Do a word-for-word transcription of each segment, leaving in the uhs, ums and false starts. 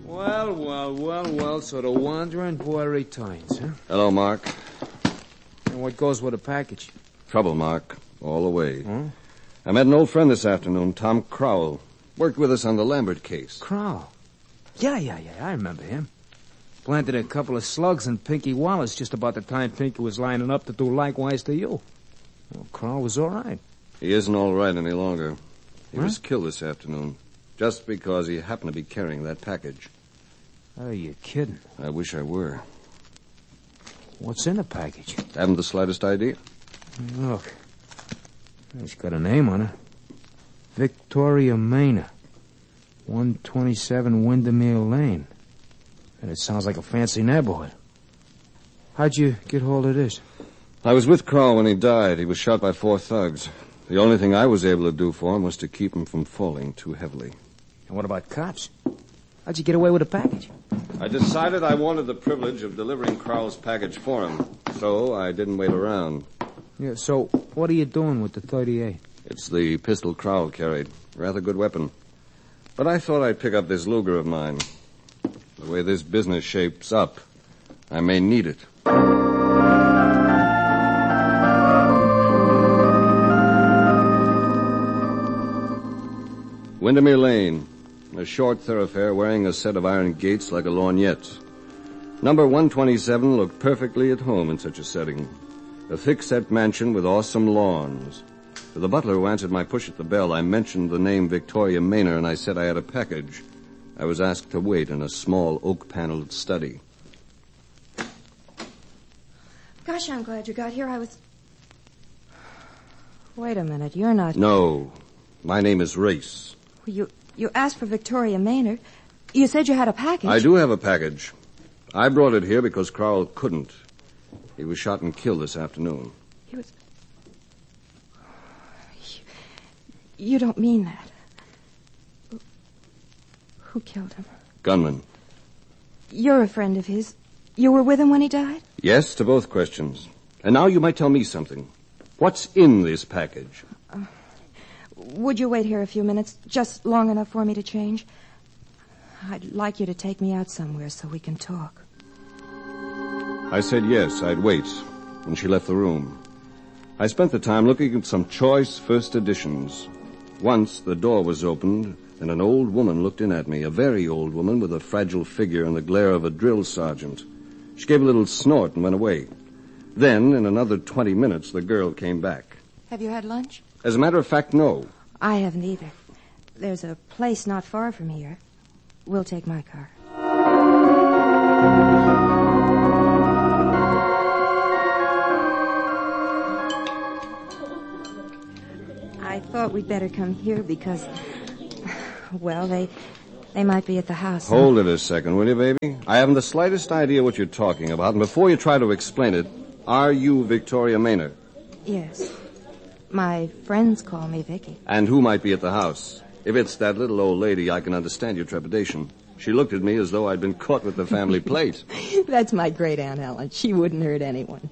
Well, well, well, well, so the wandering boy returns, huh? Hello, Mark. And what goes with the package? Trouble, Mark. All the way. Huh? I met an old friend this afternoon, Tom Crowell. Worked with us on the Lambert case. Crowell? Yeah, yeah, yeah, I remember him. Planted a couple of slugs in Pinky Wallace just about the time Pinky was lining up to do likewise to you. Well, Crowell was all right. He isn't all right any longer. He Huh? was killed this afternoon, just because he happened to be carrying that package. Oh, you're kidding. I wish I were. What's in the package? Haven't the slightest idea. Look. It's got a name on it. Victoria Manor. one twenty-seven Windermere Lane. And it sounds like a fancy neighborhood. How'd you get hold of this? I was with Crowell when he died. He was shot by four thugs. The only thing I was able to do for him was to keep him from falling too heavily. And what about cops? How'd you get away with the package? I decided I wanted the privilege of delivering Crowell's package for him, so I didn't wait around. Yeah, so what are you doing with the thirty-eight? It's the pistol Crowell carried. Rather good weapon. But I thought I'd pick up this Luger of mine. The way this business shapes up, I may need it. Windermere Lane, a short thoroughfare wearing a set of iron gates like a lorgnette. Number one twenty-seven looked perfectly at home in such a setting. A thick-set mansion with awesome lawns. To the butler who answered my push at the bell, I mentioned the name Victoria Manor, and I said I had a package. I was asked to wait in a small oak-paneled study. Gosh, I'm glad you got here. I was... Wait a minute, you're not... No, my name is Race. You you asked for Victoria Manor. You said you had a package. I do have a package. I brought it here because Crowell couldn't. He was shot and killed this afternoon. He was... You, you don't mean that. Who, who killed him? Gunman. You're a friend of his. You were with him when he died? Yes, to both questions. And now you might tell me something. What's in this package? Uh, would you wait here a few minutes, just long enough for me to change? I'd like you to take me out somewhere so we can talk. I said yes, I'd wait, and she left the room. I spent the time looking at some choice first editions. Once the door was opened, and an old woman looked in at me, a very old woman with a fragile figure and the glare of a drill sergeant. She gave a little snort and went away. Then, in another twenty minutes, the girl came back. Have you had lunch? As a matter of fact, no. I haven't either. There's a place not far from here. We'll take my car. I thought we'd better come here because, well, they they might be at the house. Hold huh? it a second, will you, baby? I haven't the slightest idea what you're talking about, and before you try to explain it, are you Victoria Manor? Yes. My friends call me Vicky. And who might be at the house? If it's that little old lady, I can understand your trepidation. She looked at me as though I'd been caught with the family plate. That's my great Aunt Helen. She wouldn't hurt anyone.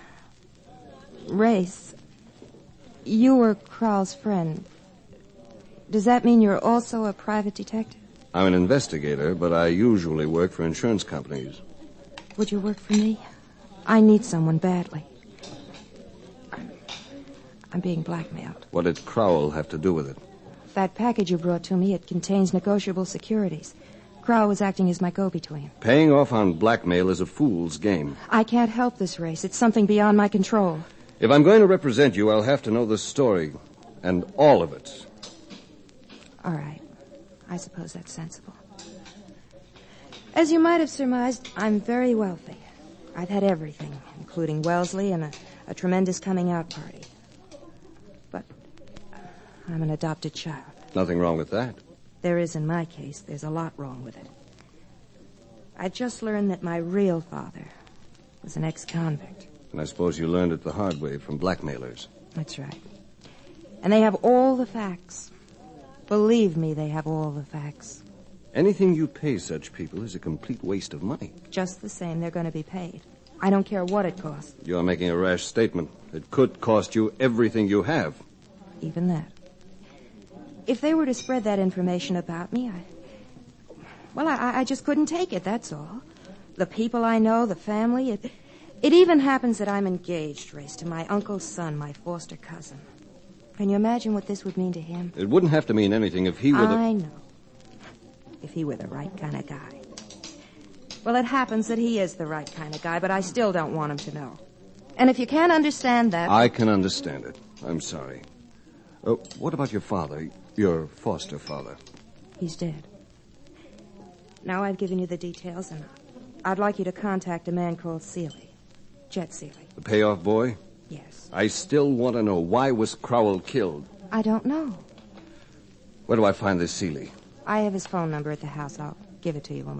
Race, you were Crowell's friend. Does that mean you're also a private detective? I'm an investigator, but I usually work for insurance companies. Would you work for me? I need someone badly. I'm, I'm being blackmailed. What did Crowell have to do with it? That package you brought to me, it contains negotiable securities. Crowell was acting as my go-between. Paying off on blackmail is a fool's game. I can't help this, Race. It's something beyond my control. If I'm going to represent you, I'll have to know the story. And all of it. All right. I suppose that's sensible. As you might have surmised, I'm very wealthy. I've had everything, including Wellesley and a, a tremendous coming-out party. But I'm an adopted child. Nothing wrong with that. There is in my case. There's a lot wrong with it. I just learned that my real father was an ex-convict. And I suppose you learned it the hard way from blackmailers. That's right. And they have all the facts. Believe me, they have all the facts. Anything you pay such people is a complete waste of money. Just the same, they're going to be paid. I don't care what it costs. You're making a rash statement. It could cost you everything you have. Even that. If they were to spread that information about me, I... Well, I, I just couldn't take it, that's all. The people I know, the family. It, it even happens that I'm engaged, Race, to my uncle's son, my foster cousin. Can you imagine what this would mean to him? It wouldn't have to mean anything if he were the... I know. If he were the right kind of guy. Well, it happens that he is the right kind of guy, but I still don't want him to know. And if you can't understand that... I can understand it. I'm sorry. Uh, what about your father, your foster father? He's dead. Now I've given you the details, and I'd like you to contact a man called Seeley. Jet Seeley. The payoff boy? Yes. I still want to know, why was Crowell killed? I don't know. Where do I find this Seeley? I have his phone number at the house. I'll give it to you when we